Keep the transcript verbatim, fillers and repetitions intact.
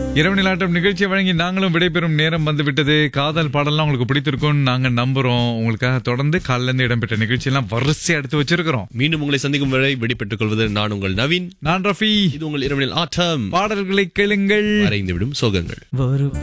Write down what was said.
இரவு நிலாட்டம் நிகழ்ச்சியை வழங்கி நாங்களும் விடைபெறும் நேரம் வந்துவிட்டது. காதல் பாடல்லாம் உங்களுக்கு பிடித்திருக்கும் நாங்க நம்புறோம். உங்களுக்காக தொடர்ந்து காலையில இருந்து இடம்பெற்ற நிகழ்ச்சி எல்லாம் வரிசை எடுத்து வச்சிருக்கிறோம். மீண்டும் உங்களை சந்திக்கும் வரை விடைபெற்றுக் கொள்வது நான் உங்கள் நவீன். நான் ரஃபி. இது உங்கள் இரவு நில ஆட்டம். பாடல்களை கேளுங்கள், மறைந்துவிடும் சோகங்கள்.